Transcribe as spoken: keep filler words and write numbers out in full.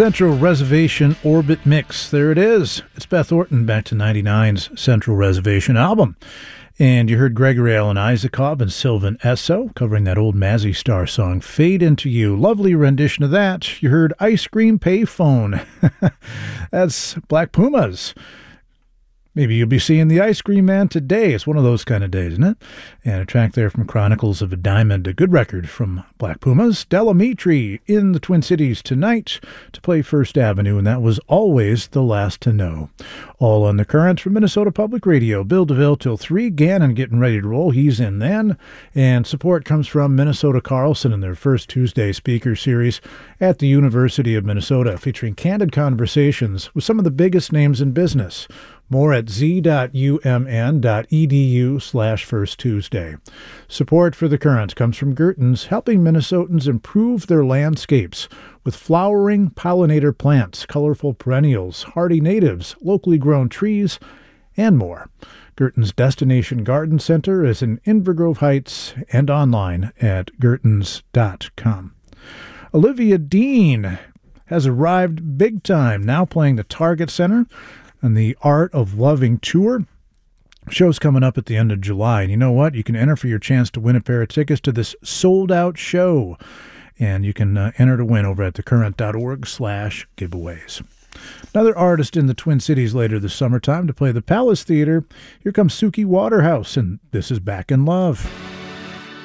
Central Reservation Orbit Mix. There it is. It's Beth Orton back to ninety-nine's Central Reservation album. And you heard Gregory Alan Isakov and Sylvan Esso covering that old Mazzy Star song, Fade Into You. Lovely rendition of that. You heard Ice Cream Payphone. That's Black Pumas. Maybe you'll be seeing the Ice Cream Man today. It's one of those kind of days, isn't it? And a track there from Chronicles of a Diamond, a good record from Black Pumas. Delamitri in the Twin Cities tonight to play First Avenue, and that was Always the Last to Know. All on the Current from Minnesota Public Radio. Bill DeVille till three. Gannon getting ready to roll. He's in then. And support comes from Minnesota Carlson in their first Tuesday speaker series at the University of Minnesota, featuring candid conversations with some of the biggest names in business. More at z.umn.edu slash First Tuesday. Support for The Current comes from Gertens, helping Minnesotans improve their landscapes with flowering pollinator plants, colorful perennials, hardy natives, locally grown trees, and more. Gertens Destination Garden Center is in Invergrove Heights and online at gertens dot com. Olivia Dean has arrived big time, now playing the Target Center and the Art of Loving Tour. Show's coming up at the end of July. And you know what? You can enter for your chance to win a pair of tickets to this sold-out show. And you can uh, enter to win over at thecurrent.org slash giveaways. Another artist in the Twin Cities later this summertime to play the Palace Theater. Here comes Suki Waterhouse, and this is Back in Love.